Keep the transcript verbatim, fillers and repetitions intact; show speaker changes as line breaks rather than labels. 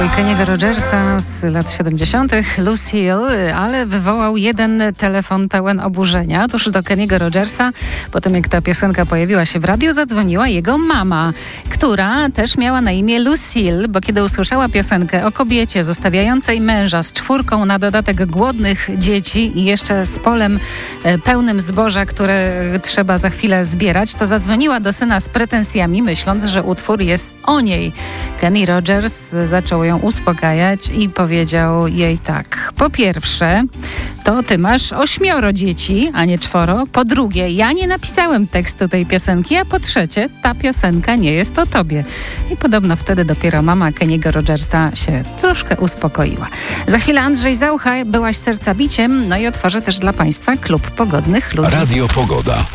Kenny'ego Rogersa z lat siedemdziesiątych, Lucille, ale wywołał jeden telefon pełen oburzenia. Otóż do Kenny'ego Rogersa, po tym jak ta piosenka pojawiła się w radiu, zadzwoniła jego mama, która też miała na imię Lucille, bo kiedy usłyszała piosenkę o kobiecie zostawiającej męża z czwórką na dodatek głodnych dzieci i jeszcze z polem pełnym zboża, które trzeba za chwilę zbierać, to zadzwoniła do syna z pretensjami, myśląc, że utwór jest o niej. Kenny Rogers zaczął ją uspokajać i powiedział jej tak: po pierwsze, to ty masz ośmioro dzieci, a nie czworo. Po drugie, ja nie napisałem tekstu tej piosenki, a po trzecie, ta piosenka nie jest o tobie. I podobno wtedy dopiero mama Kenny'ego Rogersa się troszkę uspokoiła. Za chwilę Andrzej Zaucha, byłaś serca biciem, no i otworzę też dla państwa klub pogodnych ludzi.
Radio Pogoda.